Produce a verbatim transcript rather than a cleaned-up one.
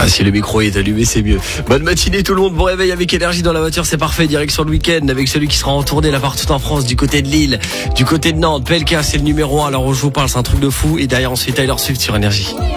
Ah, si le micro est allumé, c'est mieux. Bonne matinée tout le monde, bon réveil avec énergie dans la voiture, c'est parfait. Direction le week-end avec celui qui sera en tournée là partout en France, du côté de Lille, du côté de Nantes. P L K, c'est le numéro un. Alors je vous parle, c'est un truc de fou. Et derrière ensuite Taylor Swift sur énergie.